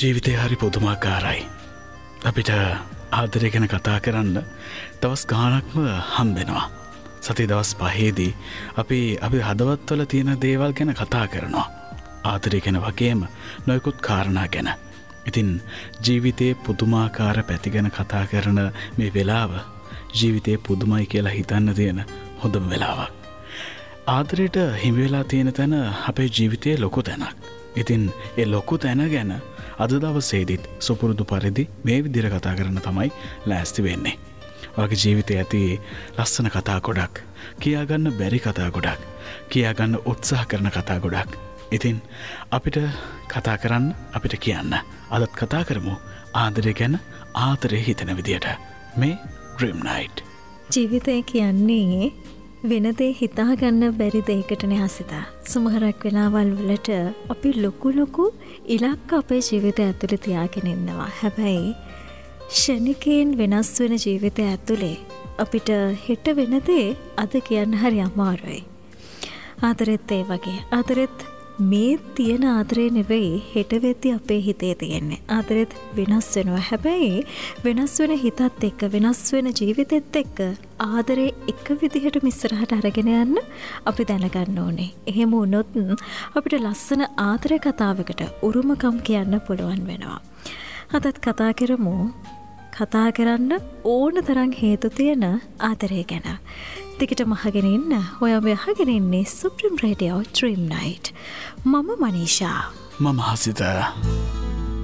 ජීවිතය හරි පුදුමාකාරයි. අපිට ආදරය ගැන කතා කරන්න දවස් ගානක්ම හම්බෙනවා. සති දවස් 5ේදී අපි හදවත්වල තියෙන දේවල් ගැන කතා කරනවා. ආදරය ගැන වගේම නොයෙකුත් කාරණා ගැන. ඉතින් ජීවිතයේ පුදුමාකාර පැති ගැන කතා කරන මේ වෙලාව ජීවිතේ පුදුමයි කියලා හිතන්න තියෙන හොඳම වෙලාවක්. ආදරයට හිමි වෙලා තියෙන තැන අපේ ජීවිතයේ ලොකු තැනක්. ඉතින් ඒ ලොකු තැන ගැන අද දවසේදීත් සුපුරුදු පරිදි මේ විදිහට කතා කරන්න තමයි ලෑස්ති වෙන්නේ. ඔයාගේ ජීවිතයේ ඇති ලස්සන කතා ගොඩක්, කියා ගන්න බැරි කතා ගොඩක්, කියා ගන්න උත්සාහ කරන කතා ගොඩක්. ඉතින් අපිට කතා කරන්න, අපිට කියන්න. අදත් කතා කරමු ආදරය ගැන, ආදරේ හිතෙන විදියට. මේ Dream Night. ජීවිතය කියන්නේ වෙන දේ හිතා ගන්න බැරි දෙයකටනේ හසිතා. සමහරක් වෙලාවල් වලට අපි ලොකු ඉලක්ක අපේ ජීවිතය ඇතුලේ තියාගෙන ඉන්නවා. හැබැයි ෂණිකයෙන් වෙනස් වෙන ජීවිතය ඇතුලේ අපිට හෙට වෙන දේ අද කියන්න හරි අමාරුයි. ආදරෙත් ඒ වගේ. ආදරෙත් මේ තියෙන ආදරේ නෙවෙයි හෙට වෙද්දී අපේ හිතේ තියෙන්නේ. ආදරෙත් වෙනස් වෙනවා. හැබැයි වෙනස් වෙන හිතත් එක්ක, වෙනස් වෙන ජීවිතෙත් එක්ක ආදරේ එක විදිහට ඉස්සරහට අරගෙන යන්න අපි දැනගන්න ඕනේ. එහෙම වුණොත් අපිට ලස්සන ආදර කතාවකට උරුමකම් කියන්න පුළුවන් වෙනවා. අදත් කතා කරමු. කතා කරන්න ඕන තරම් හේතු තියෙන ආදරය ගැන. ටිකටම අහගෙන ඉන්න. ඔයා මේ අහගෙන ඉන්නේ Supreme Radio Dream Night. මම මනීෂා. මම හසිත.